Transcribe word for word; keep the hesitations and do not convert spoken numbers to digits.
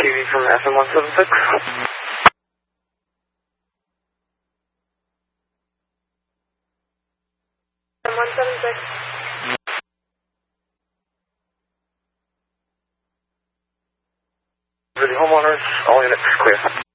T V from F M one seven six. one seven six. For the homeowners, all units clear.